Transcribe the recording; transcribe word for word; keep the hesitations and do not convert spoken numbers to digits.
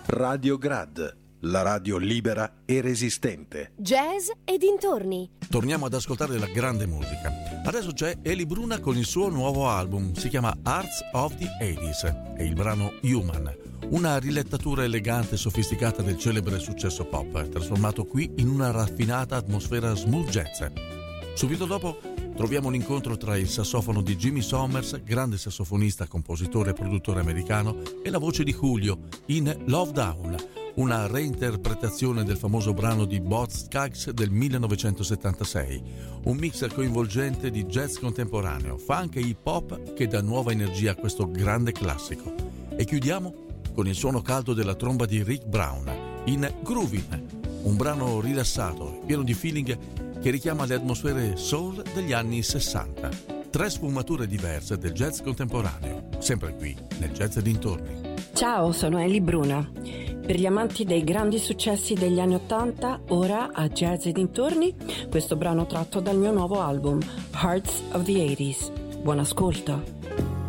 Radio Grad, la radio libera e resistente. Jazz e dintorni. Torniamo ad ascoltare la grande musica. Adesso c'è Eli Bruna con il suo nuovo album, si chiama Hearts of the eighties e il brano Human, una rilettatura elegante e sofisticata del celebre successo pop, trasformato qui in una raffinata atmosfera smooth jazz. Subito dopo troviamo un incontro tra il sassofono di Jimmy Sommers, grande sassofonista, compositore e produttore americano, e la voce di Julio in Love Down, una reinterpretazione del famoso brano di Boz Scaggs del millenovecentosettantasei, un mix coinvolgente di jazz contemporaneo, funk e hip hop che dà nuova energia a questo grande classico. E chiudiamo con il suono caldo della tromba di Rick Brown in Groovin', un brano rilassato, pieno di feeling che richiama le atmosfere soul degli anni sessanta. Tre sfumature diverse del jazz contemporaneo, sempre qui nel Jazz e dintorni. Ciao, sono Eli Bruna. Per gli amanti dei grandi successi degli anni ottanta, ora a Jazz e dintorni, questo brano tratto dal mio nuovo album, Hearts of the eighties. Buon ascolto.